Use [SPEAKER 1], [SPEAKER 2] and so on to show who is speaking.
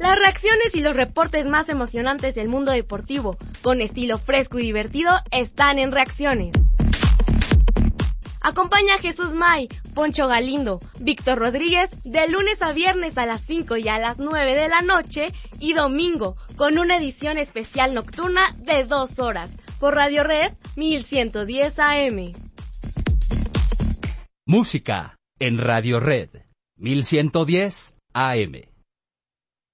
[SPEAKER 1] Las reacciones y los reportes más emocionantes del mundo deportivo, con estilo fresco y divertido, están en Reacciones. Acompaña a Jesús May, Poncho Galindo, Víctor Rodríguez de lunes a viernes a las 5 y a las 9 de la noche y domingo con una edición especial nocturna de 2 horas por Radio Red 1110 AM.
[SPEAKER 2] Música en Radio Red 1110 AM.